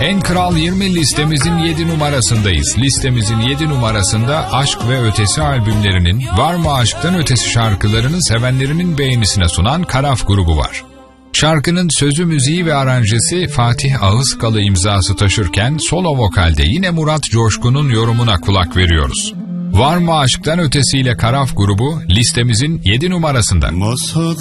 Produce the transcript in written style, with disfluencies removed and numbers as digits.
En Kral 20 listemizin 7 numarasındayız. Listemizin 7 numarasında Aşk ve Ötesi albümlerinin Var mı Aşktan Ötesi şarkılarını sevenlerinin beğenisine sunan Karaf grubu var. Şarkının sözü, müziği ve aranjesi Fatih Ağızkalı imzası taşırken solo vokalde yine Murat Coşkun'un yorumuna kulak veriyoruz. Var mı Aşktan Ötesi ile Karaf grubu listemizin 7 numarasında. Masada